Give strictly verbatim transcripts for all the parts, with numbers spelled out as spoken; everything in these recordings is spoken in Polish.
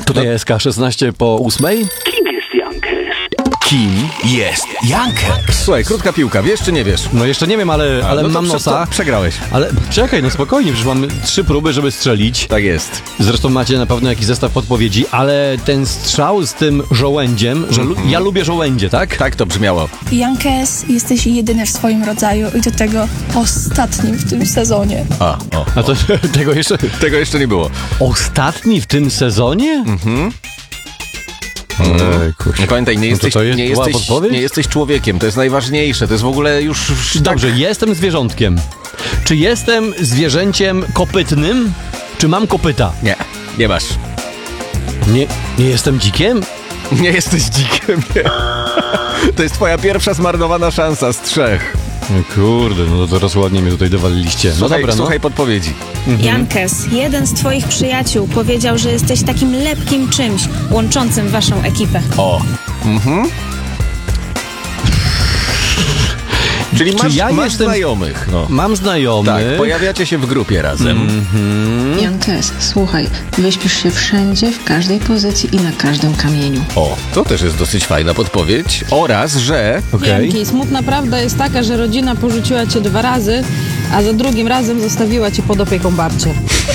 Tutaj jest K szesnaście po ósmej. Kim jest Jankes? Kim jest Jankes? Słuchaj, krótka piłka, wiesz czy nie wiesz? No jeszcze nie wiem, ale, A, ale no to mam prze- nosa. to przegrałeś. Ale czekaj, no spokojnie, przecież mamy trzy próby, żeby strzelić. Tak jest. Zresztą macie na pewno jakiś zestaw podpowiedzi, ale ten strzał z tym żołędziem, że lu- ja lubię żołędzie, tak? Tak to brzmiało. Jankes, jesteś jedyny w swoim rodzaju i do tego ostatnim w tym sezonie. A, o. A to tego jeszcze... Tego jeszcze nie było. Ostatni w tym sezonie? Mhm. Ej, kurczę. No pamiętaj, nie No to jesteś, to jest nie, była jesteś, podpowiedź? nie jesteś człowiekiem, to jest najważniejsze, to jest w ogóle już... Dobrze, jestem zwierzątkiem. Czy jestem zwierzęciem kopytnym? Czy mam kopyta? Nie, nie masz. Nie, nie jestem dzikiem? Nie jesteś dzikiem, nie. To jest twoja pierwsza zmarnowana szansa z trzech. No kurde, no to teraz ładnie mnie tutaj dowaliliście. No Słuchaj, dobra, no. słuchaj podpowiedzi. Jankes, jeden z twoich przyjaciół powiedział, że jesteś takim lepkim czymś łączącym waszą ekipę. O. Mhm. Czyli Czy masz, ja masz jestem- znajomych. No. Mam znajomych. Tak, pojawiacie się w grupie razem. Jankes, słuchaj, wyśpisz się wszędzie, w każdej pozycji i na każdym kamieniu. O, to też jest dosyć fajna podpowiedź. Oraz, że... Okej. Janki, smutna prawda jest taka, że rodzina porzuciła cię dwa razy, a za drugim razem zostawiła cię pod opieką babci.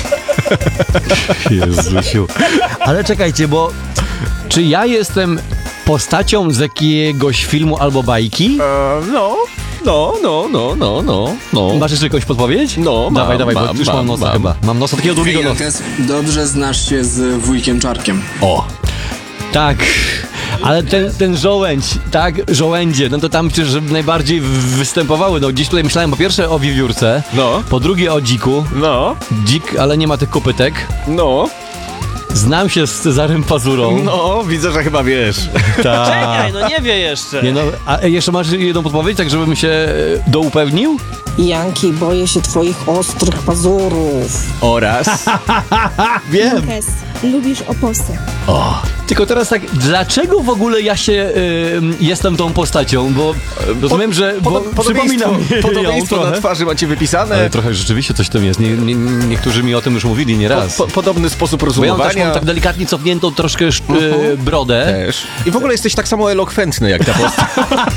Jezusiu. Ale czekajcie, bo czy ja jestem postacią z jakiegoś filmu albo bajki? E, no, no, no, no, no, no, no. Masz jeszcze jakąś podpowiedź? No, mam, Dawaj, dawaj, bo mam, już mam mam, nosa mam. chyba. Mam nosa takiego długiego nosa. Jankes, dobrze znasz się z wujkiem Czarkiem. O, Tak, ale ten, ten żołędź, tak, żołędzie, no to tam przecież najbardziej w- występowały. No gdzieś tutaj myślałem po pierwsze o wiewiórce, no, po drugie o dziku. no, Dzik, ale nie ma tych kopytek. no, Znam się z Cezarym Pazurą. no, widzę, że chyba wiesz. Tak. Czekaj, no nie wie jeszcze. Nie no, a jeszcze masz jedną podpowiedź, tak żebym się e, doupewnił? Janki, boję się twoich ostrych pazurów. Oraz... Wiem. Jankes, lubisz oposy. Tylko teraz tak, dlaczego w ogóle ja się y, jestem tą postacią? Bo rozumiem, że bo przypomina mi ją podobieństwo na trochę. twarzy macie wypisane. Ale trochę rzeczywiście coś w tym jest. Nie, nie, niektórzy mi o tym już mówili nieraz. Po, po, podobny sposób Bo ja też rozumowania. mam tak delikatnie cofniętą troszkę sz- y, brodę. Też. I w ogóle jesteś tak samo elokwentny jak ta postać.